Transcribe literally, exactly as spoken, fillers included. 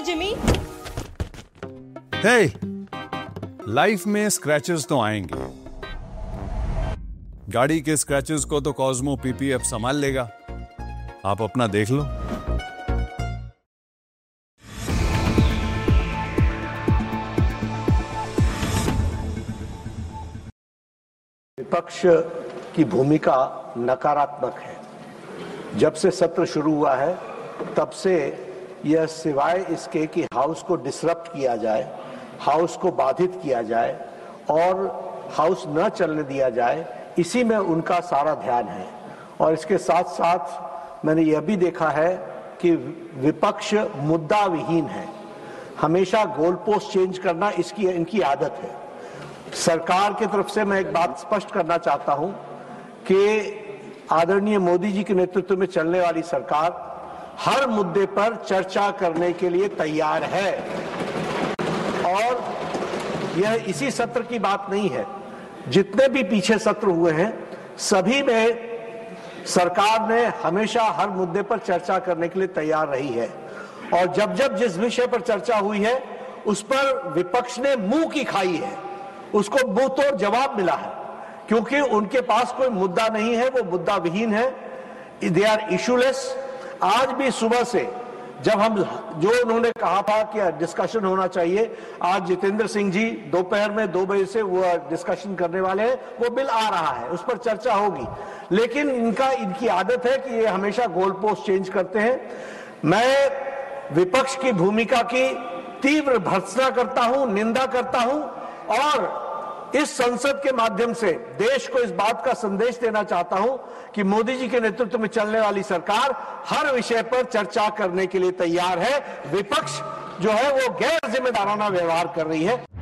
Jimmy. हे, life में scratches तो आएंगे। गाड़ी के स्क्रैचेस को तो कॉस्मो पीपीएफ संभाल लेगा, आप अपना देख लो। विपक्ष की भूमिका नकारात्मक है। जब से सत्र शुरू हुआ है तब से यह सिवाय इसके कि हाउस को डिसरप्ट किया जाए, हाउस को बाधित किया जाए और हाउस न चलने दिया जाए, इसी में उनका सारा ध्यान है। और इसके साथ साथ मैंने यह भी देखा है कि विपक्ष मुद्दा विहीन है, हमेशा गोल पोस्ट चेंज करना इसकी इनकी आदत है। सरकार की तरफ से मैं एक बात स्पष्ट करना चाहता हूं कि आदरणीय मोदी जी के नेतृत्व में चलने वाली सरकार हर मुद्दे पर चर्चा करने के लिए तैयार है। और यह इसी सत्र की बात नहीं है, जितने भी पीछे सत्र हुए हैं सभी में सरकार ने हमेशा हर मुद्दे पर चर्चा करने के लिए तैयार रही है। और जब जब जिस विषय पर चर्चा हुई है उस पर विपक्ष ने मुंह की खाई है, उसको मुंह तोड़ जवाब मिला है, क्योंकि उनके पास कोई मुद्दा नहीं है, वो मुद्दा विहीन है, दे आर इशूलेस। आज भी सुबह से जब हम जो उन्होंने कहा था कि डिस्कशन होना चाहिए, आज जितेंद्र सिंह जी दोपहर में दो बजे से वो डिस्कशन करने वाले हैं, वो बिल आ रहा है, उस पर चर्चा होगी। लेकिन इनका इनकी आदत है कि ये हमेशा गोल पोस्ट चेंज करते हैं। मैं विपक्ष की भूमिका की तीव्र भर्त्सना करता हूं, निंदा करता हूं और इस संसद के माध्यम से देश को इस बात का संदेश देना चाहता हूं कि मोदी जी के नेतृत्व में चलने वाली सरकार हर विषय पर चर्चा करने के लिए तैयार है। विपक्ष जो है वो गैर जिम्मेदाराना व्यवहार कर रही है।